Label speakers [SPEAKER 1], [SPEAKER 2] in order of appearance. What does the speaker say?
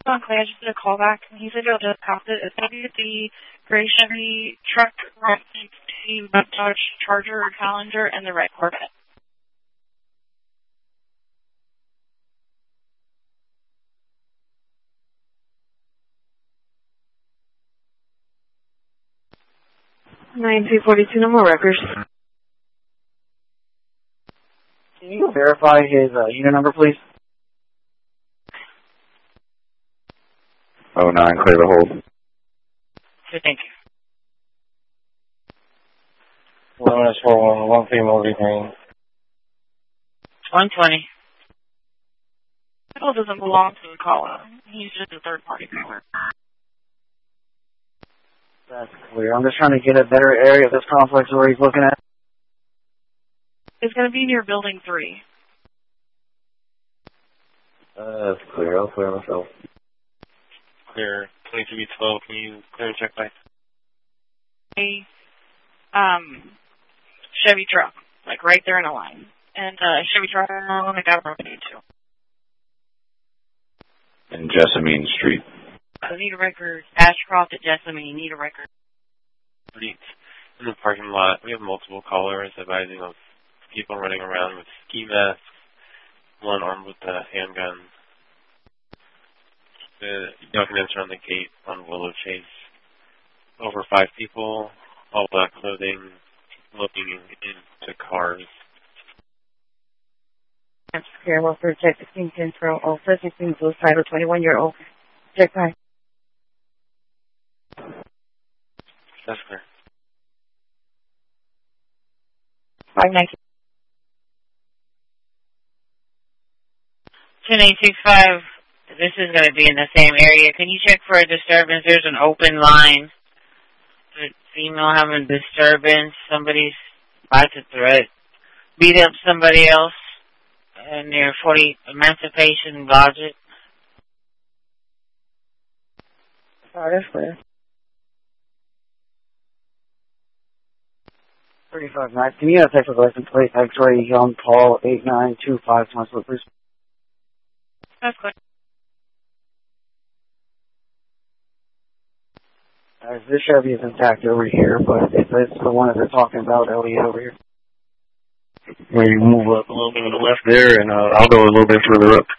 [SPEAKER 1] on Clay. I just did a call back, and he said he'll just pass it. It's going to be the gray Chevy truck, Dodge Charger or Challenger, and the red Corvette.
[SPEAKER 2] $9,242, no more records.
[SPEAKER 3] Can you verify his unit number, please?
[SPEAKER 4] 09, clear the hold.
[SPEAKER 1] Okay, thank you.
[SPEAKER 5] 1-411, one female retain.
[SPEAKER 1] 120. Bill doesn't belong to the caller. He's just a third-party caller.
[SPEAKER 3] That's clear. I'm just trying to get a better area of this complex where he's looking at.
[SPEAKER 1] It's going to be near Building 3.
[SPEAKER 4] That's clear. I'll clear myself.
[SPEAKER 5] Clear. 2312, can you clear and check by?
[SPEAKER 1] A Chevy truck, like right there in a line. And Chevy truck on the government too.
[SPEAKER 4] In Jessamine Street.
[SPEAKER 1] I need a record. Ashcroft at Jessamine, need a record.
[SPEAKER 5] In the parking lot, we have multiple callers advising of people running around with ski masks, one armed with a handgun. The documents are on the gate on Willow Chase. Over 5 people, all black clothing, looking into cars.
[SPEAKER 2] That's clear. Welfare check 1610 from 16 Blue Title 21-year-old. Check by.
[SPEAKER 5] That's clear.
[SPEAKER 2] 590.
[SPEAKER 6] 2865. This is going to be in the same area. Can you check for a disturbance? There's an open line. The female having disturbance. Somebody's about to beat up somebody else near 40 Emancipation Logic.
[SPEAKER 2] Oh, that's clear.
[SPEAKER 3] 35 nights. Can you take a license plate X-ray Young Paul 8925 to my slippers?
[SPEAKER 1] That's good.
[SPEAKER 3] This Chevy is intact over here, but if it's the one that they're talking about, Elliot over here.
[SPEAKER 5] Maybe move up a little bit to the left there, and I'll go a little bit further up.